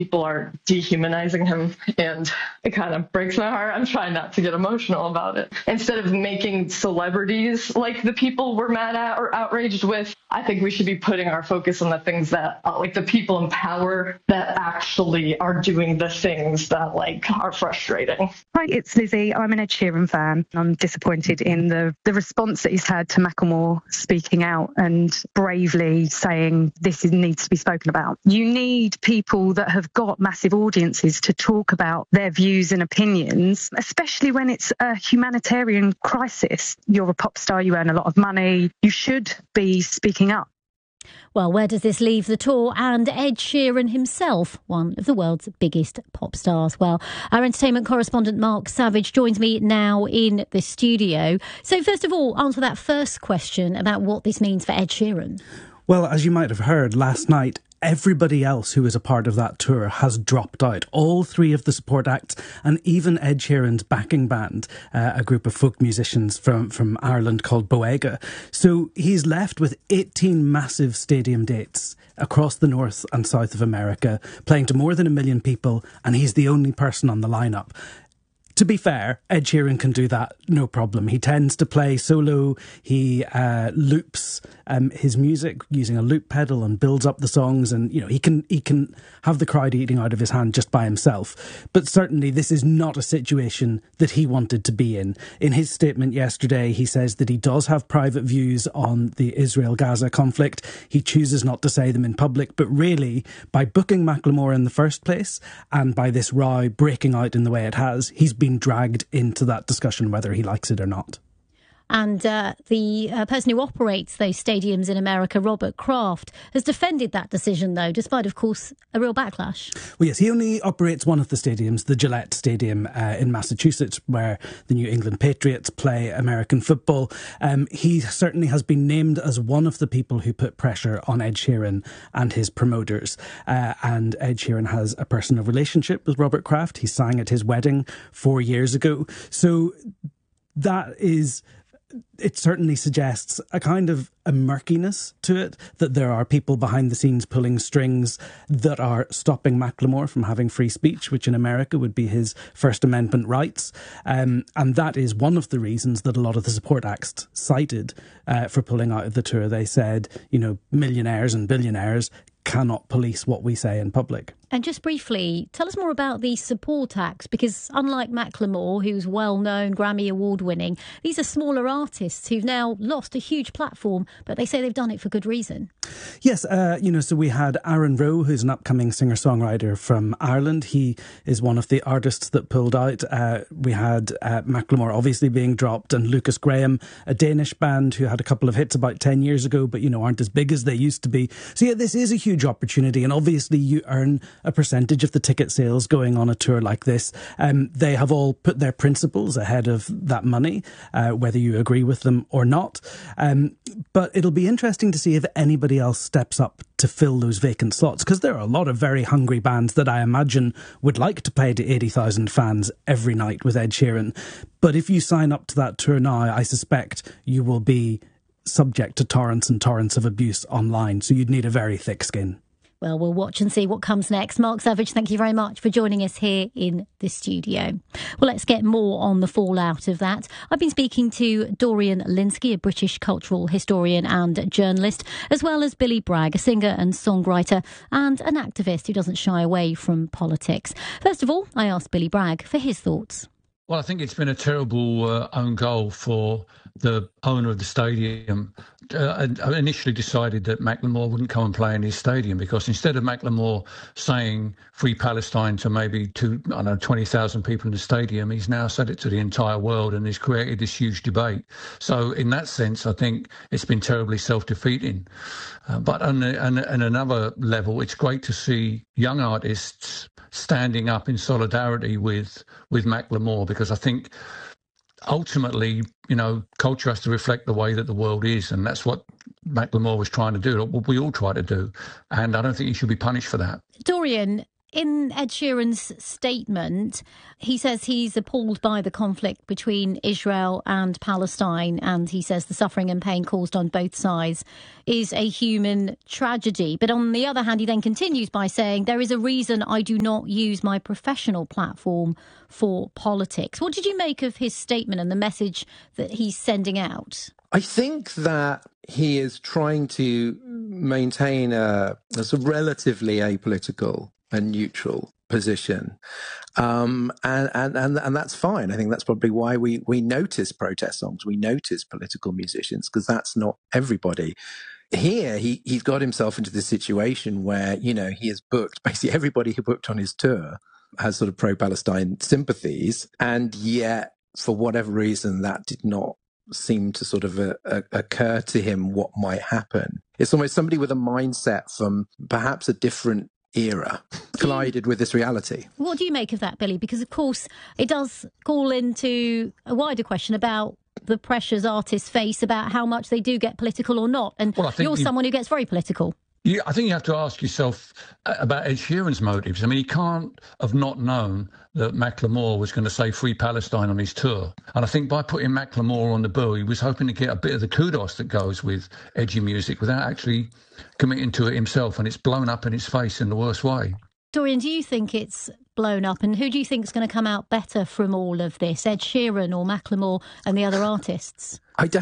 people are dehumanizing him, and it kind of breaks my heart. I'm trying not to get emotional about it. Instead of making celebrities like the people we're mad at or outraged with, I think we should be putting our focus on the things that, like the people in power that actually are doing the things that are frustrating. Hi, it's Lizzie. I'm an Ed Sheeran fan. I'm disappointed in the response that he's had to Macklemore speaking out and bravely saying needs to be spoken about. You need people that have got massive audiences to talk about their views and opinions, especially when it's a humanitarian crisis. You're a pop star, you earn a lot of money, you should be speaking up. Well, where does this leave the tour and Ed Sheeran himself, one of the world's biggest pop stars? Well, our entertainment correspondent Mark Savage joins me now in the studio. So first of all, answer that first question about what this means for Ed Sheeran. Well, as you might have heard last night, everybody else who is a part of that tour has dropped out. All three of the support acts and even Ed Sheeran's backing band, a group of folk musicians from Ireland called Boega. So he's left with 18 massive stadium dates across the north and south of America, playing to more than 1 million people, and he's the only person on the lineup. To be fair, Ed Sheeran can do that, no problem. He tends to play solo. He loops his music using a loop pedal and builds up the songs. And, he can have the crowd eating out of his hand just by himself. But certainly this is not a situation that he wanted to be in. In his statement yesterday, he says that he does have private views on the Israel-Gaza conflict. He chooses not to say them in public. But really, by booking Macklemore in the first place and by this row breaking out in the way it has, he's been dragged into that discussion, whether he likes it or not. And the person who operates those stadiums in America, Robert Kraft, has defended that decision, though, despite, of course, a real backlash. Well, yes, he only operates one of the stadiums, the Gillette Stadium in Massachusetts, where the New England Patriots play American football. He certainly has been named as one of the people who put pressure on Ed Sheeran and his promoters. And Ed Sheeran has a personal relationship with Robert Kraft. He sang at his wedding 4 years ago. So that is... It certainly suggests a kind of a murkiness to it, that there are people behind the scenes pulling strings that are stopping Macklemore from having free speech, which in America would be his First Amendment rights. And that is one of the reasons that a lot of the support acts cited for pulling out of the tour. They said, millionaires and billionaires cannot police what we say in public. And just briefly, tell us more about these support acts, because unlike Macklemore, who's well-known, Grammy Award-winning, these are smaller artists who've now lost a huge platform, but they say they've done it for good reason. Yes, so we had Aaron Rowe, who's an upcoming singer-songwriter from Ireland. He is one of the artists that pulled out. We had Macklemore obviously being dropped, and Lucas Graham, a Danish band who had a couple of hits about 10 years ago, but, aren't as big as they used to be. So yeah, this is a huge opportunity, and obviously you earn a percentage of the ticket sales going on a tour like this. They have all put their principles ahead of that money, whether you agree with them or not. But it'll be interesting to see if anybody else steps up to fill those vacant slots, because there are a lot of very hungry bands that I imagine would like to play to 80,000 fans every night with Ed Sheeran. But if you sign up to that tour now, I suspect you will be subject to torrents and torrents of abuse online. So you'd need a very thick skin. Well, we'll watch and see what comes next. Mark Savage, thank you very much for joining us here in the studio. Well, let's get more on the fallout of that. I've been speaking to Dorian Lynskey, a British cultural historian and journalist, as well as Billy Bragg, a singer and songwriter and an activist who doesn't shy away from politics. First of all, I asked Billy Bragg for his thoughts. Well, I think it's been a terrible own goal for the owner of the stadium. I initially decided that Macklemore wouldn't come and play in his stadium, because instead of Macklemore saying Free Palestine to maybe 20,000 people in the stadium, he's now said it to the entire world, and he's created this huge debate. So in that sense, I think it's been terribly self-defeating. But on another level, it's great to see young artists standing up in solidarity with Macklemore, because I think ultimately, culture has to reflect the way that the world is, and that's what Macklemore was trying to do, what we all try to do, and I don't think he should be punished for that. Dorian, in Ed Sheeran's statement, he says he's appalled by the conflict between Israel and Palestine, and he says the suffering and pain caused on both sides is a human tragedy. But on the other hand, he then continues by saying, there is a reason I do not use my professional platform for politics. What did you make of his statement and the message that he's sending out? I think that he is trying to maintain a sort of relatively apolitical and neutral position. And that's fine. I think that's probably why we notice protest songs. We notice political musicians, because that's not everybody. Here, he's got himself into this situation where, you know, he has booked, basically everybody who booked on his tour has sort of pro-Palestine sympathies. And yet, for whatever reason, that did not seem to sort of occur to him what might happen. It's almost somebody with a mindset from perhaps a different era collided with this reality. What do you make of that, Billy? Because, of course, it does call into a wider question about the pressures artists face about how much they do get political or not. And you're someone who gets very political. Yeah, I think you have to ask yourself about Ed Sheeran's motives. I mean, he can't have not known that Macklemore was going to say Free Palestine on his tour. And I think by putting Macklemore on the bill, he was hoping to get a bit of the kudos that goes with edgy music without actually committing to it himself. And it's blown up in his face in the worst way. Dorian, do you think it's blown up? And who do you think is going to come out better from all of this, Ed Sheeran or Macklemore and the other artists? Ed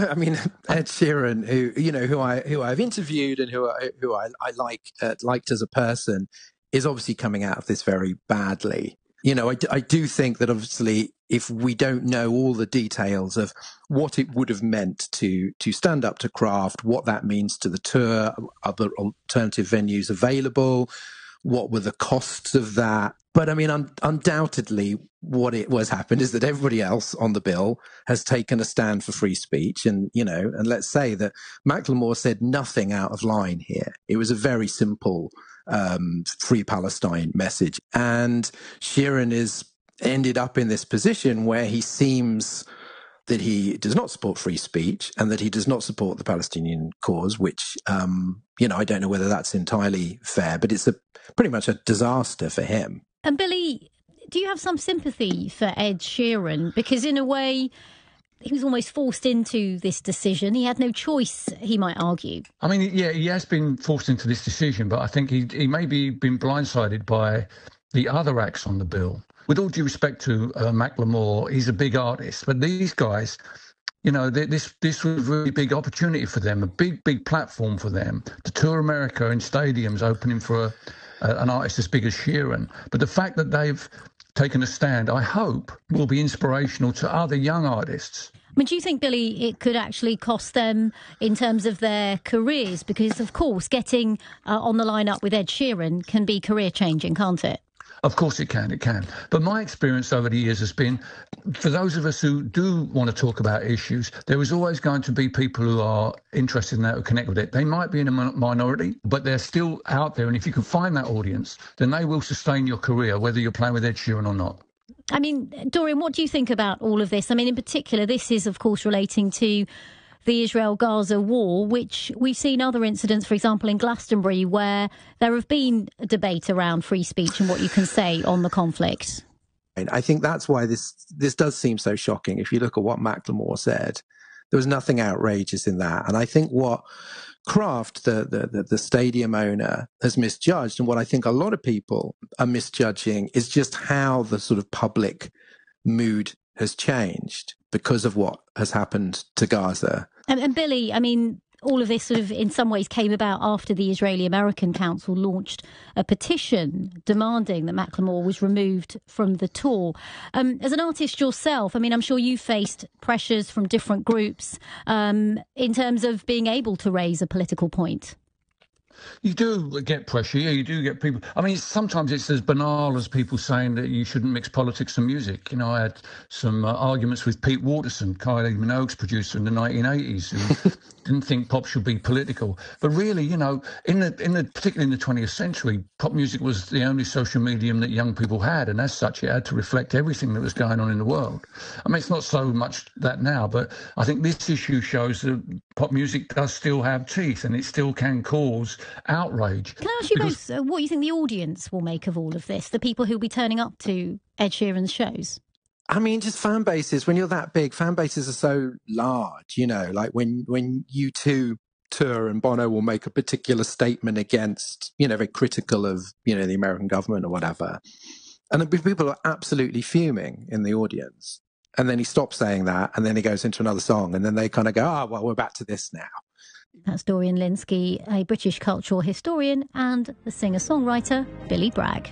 Sheeran, who I've interviewed and who I liked as a person, is obviously coming out of this very badly. You know, I do think that obviously if we don't know all the details of what it would have meant to stand up to Kraft, what that means to the tour, other alternative venues available, what were the costs of that? But I mean, undoubtedly, what has happened is that everybody else on the bill has taken a stand for free speech. And, you know, and let's say that Macklemore said nothing out of line here. It was a very simple Free Palestine message. And Sheeran is ended up in this position where he seems that he does not support free speech and that he does not support the Palestinian cause, which, I don't know whether that's entirely fair, but it's pretty much a disaster for him. And Billy, do you have some sympathy for Ed Sheeran? Because in a way, he was almost forced into this decision. He had no choice, he might argue. I mean, yeah, he has been forced into this decision, but I think he maybe been blindsided by the other acts on the bill. With all due respect to Macklemore, he's a big artist, but these guys, you know, this was a really big opportunity for them, a big platform for them to tour America in stadiums, opening for an artist as big as Sheeran. But the fact that they've taken a stand, I hope, will be inspirational to other young artists. I mean, do you think, Billy, it could actually cost them in terms of their careers? Because, of course, getting on the lineup with Ed Sheeran can be career-changing, can't it? Of course it can. But my experience over the years has been, for those of us who do want to talk about issues, there is always going to be people who are interested in that, who connect with it. They might be in a minority, but they're still out there. And if you can find that audience, then they will sustain your career, whether you're playing with Ed Sheeran or not. I mean, Dorian, what do you think about all of this? I mean, in particular, this is, of course, relating to the Israel-Gaza war, which we've seen other incidents, for example, in Glastonbury, where there have been a debate around free speech and what you can say on the conflict. I think that's why this does seem so shocking. If you look at what Macklemore said, there was nothing outrageous in that. And I think what Kraft, the stadium owner, has misjudged, and what I think a lot of people are misjudging, is just how the sort of public mood has changed because of what has happened to Gaza. And Billy, I mean, all of this sort of in some ways came about after the Israeli-American Council launched a petition demanding that Macklemore was removed from the tour. As an artist yourself, I mean, I'm sure you faced pressures from different groups in terms of being able to raise a political point. You do get pressure, yeah, you do get people. I mean, sometimes it's as banal as people saying that you shouldn't mix politics and music. You know, I had some arguments with Pete Waterson, Kylie Minogue's producer in the 1980s, who didn't think pop should be political. But really, you know, particularly in the 20th century, pop music was the only social medium that young people had, and as such, it had to reflect everything that was going on in the world. I mean, it's not so much that now, but I think this issue shows that pop music does still have teeth, and it still can cause outrage. Can I ask you both what you think the audience will make of all of this? The people who will be turning up to Ed Sheeran's shows? I mean, just fan bases, when you're that big, fan bases are so large, like when U2 tour and Bono will make a particular statement against, very critical of, the American government or whatever. And then people are absolutely fuming in the audience. And then he stops saying that, and then he goes into another song, and then they kind of go, well, we're back to this now. That's Dorian Lynskey, a British cultural historian, and the singer-songwriter Billy Bragg.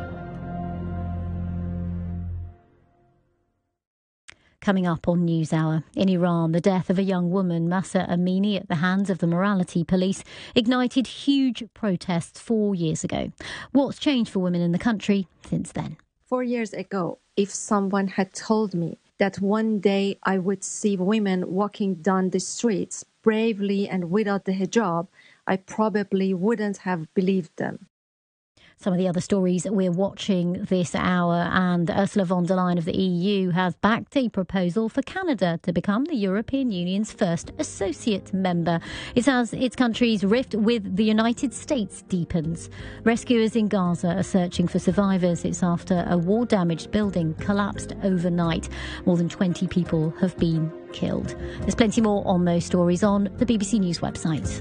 Coming up on NewsHour, in Iran, the death of a young woman, Mahsa Amini, at the hands of the morality police ignited huge protests 4 years ago. What's changed for women in the country since then? 4 years ago, if someone had told me that one day I would see women walking down the streets bravely and without the hijab, I probably wouldn't have believed them. Some of the other stories we're watching this hour, and Ursula von der Leyen of the EU has backed a proposal for Canada to become the European Union's first associate member. It's as its country's rift with the United States deepens. Rescuers in Gaza are searching for survivors. It's after a war-damaged building collapsed overnight. More than 20 people have been killed. There's plenty more on those stories on the BBC News website.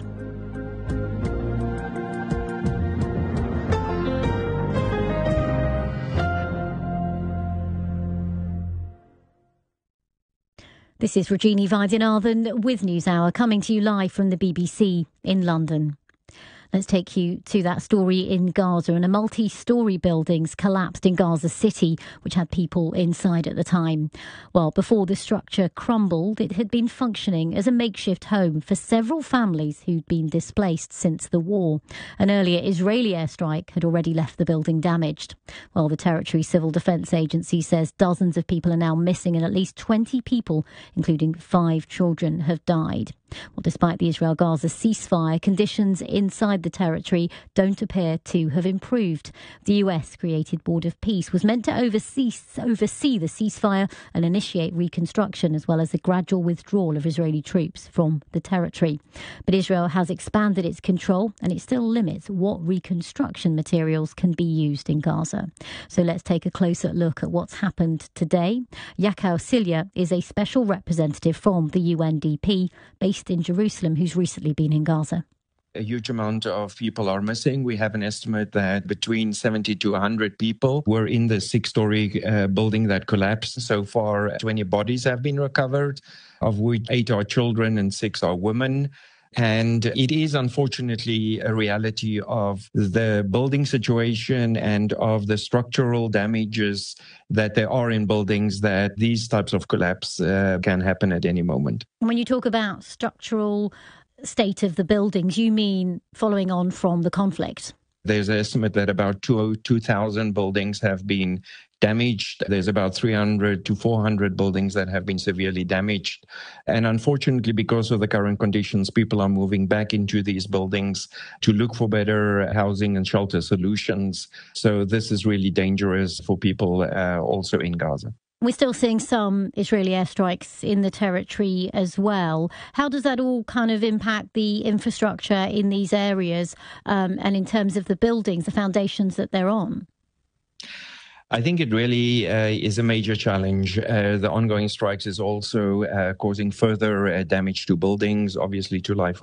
This is Regina Vaidyanathan with NewsHour, coming to you live from the BBC in London. Let's take you to that story in Gaza. And a multi-storey buildings collapsed in Gaza City, which had people inside at the time. Well, before the structure crumbled, it had been functioning as a makeshift home for several families who'd been displaced since the war. An earlier Israeli airstrike had already left the building damaged. Well, the Territory Civil Defence Agency says dozens of people are now missing and at least 20 people, including 5 children, have died. Well, despite the Israel-Gaza ceasefire, conditions inside the territory don't appear to have improved. The US-created Board of Peace was meant to oversee the ceasefire and initiate reconstruction, as well as the gradual withdrawal of Israeli troops from the territory. But Israel has expanded its control, and it still limits what reconstruction materials can be used in Gaza. So let's take a closer look at what's happened today. Yakov Silya is a special representative from the UNDP based in Jerusalem, who's recently been in Gaza. A huge amount of people are missing. We have an estimate that between 70 to 100 people were in the 6-story building that collapsed. So far, 20 bodies have been recovered, of which 8 are children and 6 are women. And it is unfortunately a reality of the building situation and of the structural damages that there are in buildings, that these types of collapse can happen at any moment. When you talk about structural state of the buildings, you mean following on from the conflict? There's an estimate that about 2,000 buildings have been damaged. There's about 300 to 400 buildings that have been severely damaged. And unfortunately, because of the current conditions, people are moving back into these buildings to look for better housing and shelter solutions. So this is really dangerous for people also in Gaza. We're still seeing some Israeli airstrikes in the territory as well. How does that all kind of impact the infrastructure in these areas and in terms of the buildings, the foundations that they're on? I think it really is a major challenge. The ongoing strikes is also causing further damage to buildings, obviously to life